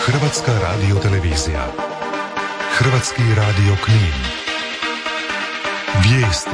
Hrvatska radiotelevizija. Hrvatski radio Knin. Vijesti.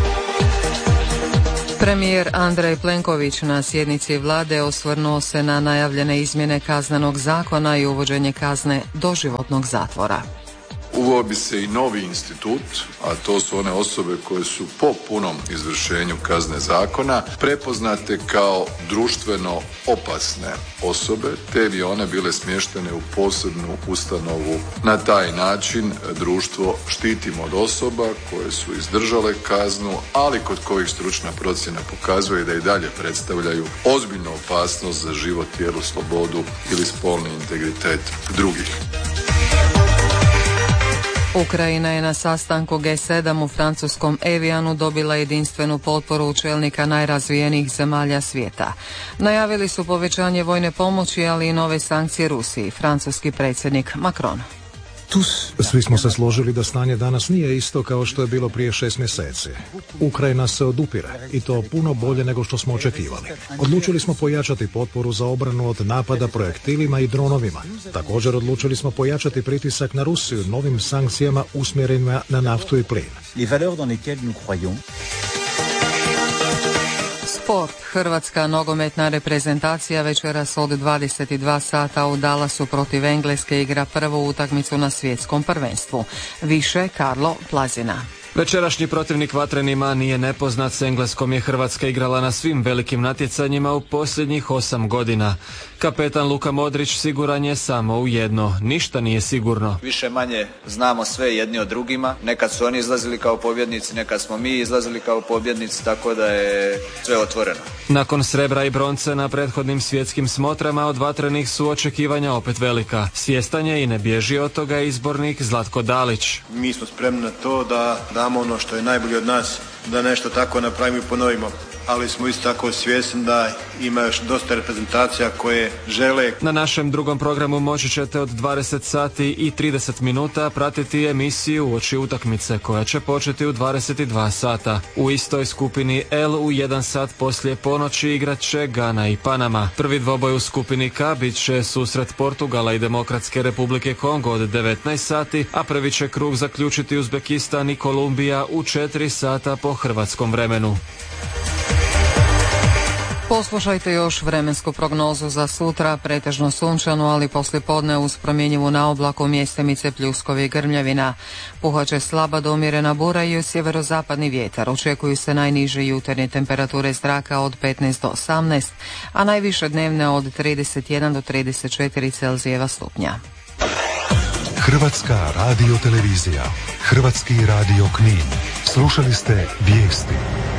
Premijer Andrej Plenković na sjednici vlade osvrnuo se na najavljene izmjene Kaznenog zakona i uvođenje kazne doživotnog zatvora. Uveo bi se i novi institut, a to su one osobe koje su po punom izvršenju kazne zakona prepoznate kao društveno opasne osobe, te bi one bile smještene u posebnu ustanovu. Na taj način društvo štitimo od osoba koje su izdržale kaznu, ali kod kojih stručna procjena pokazuje da i dalje predstavljaju ozbiljnu opasnost za život, tijelo, slobodu ili spolni integritet drugih. Ukrajina je na sastanku G7 u francuskom Evianu dobila jedinstvenu potporu čelnika najrazvijenijih zemalja svijeta. Najavili su povećanje vojne pomoći, ali i nove sankcije Rusiji, francuski predsjednik Macron. Svi smo se složili da stanje danas nije isto kao što je bilo prije 6 mjeseci. Ukrajina se odupire i to puno bolje nego što smo očekivali. Odlučili smo pojačati potporu za obranu od napada projektilima i dronovima. Također odlučili smo pojačati pritisak na Rusiju novim sankcijama usmjerenima na naftu i plin. Sport. Hrvatska nogometna reprezentacija večeras od 22 sata u Dallasu protiv Engleske igra prvu utakmicu na svjetskom prvenstvu. Više Karlo Plazina. Večerašnji protivnik vatrenima nije nepoznat. S Engleskom je Hrvatska igrala na svim velikim natjecanjima u posljednjih 8 godina. Kapetan Luka Modrić siguran je samo u jedno: ništa nije sigurno. Više manje znamo sve jedni od drugima. Nekad su oni izlazili kao pobjednici, nekad smo mi izlazili kao pobjednici, tako da je sve otvoreno. Nakon srebra i bronce na prethodnim svjetskim smotrama od vatrenih su očekivanja opet velika. Svjestan je i ne bježi od toga izbornik Zlatko Dalić. Mi smo spremni na to da damo ono što je najbolje od nas, da nešto tako napravimo i ponovimo. Ali smo isto tako svjesni da ima još dosta reprezentacija koje žele. Na našem drugom programu moći ćete od 20 sati i 30 minuta pratiti emisiju Uoči utakmice koja će početi u 22 sata. U istoj skupini L u 1 sat poslije ponoći igrat će Gana i Panama. Prvi dvoboj u skupini K bit će susret Portugala i Demokratske Republike Kongo od 19 sati, a prvi će krug zaključiti Uzbekistan i Kolumbija u 4 sata po hrvatskom vremenu. Poslušajte još vremensku prognozu za sutra, pretežno sunčano, ali poslijepodne uz promjenjivu naoblaku, mjestimice pljuskovi i grmljavina. Puhat će slaba do umjerena bura i sjeverozapadni vjetar. Očekuju se najniže jutarnje temperature zraka od 15 do 18, a najviše dnevne od 31 do 34 Celzijeva stupnja. Hrvatska radiotelevizija. Hrvatski radio Knin. Slušali ste vijesti.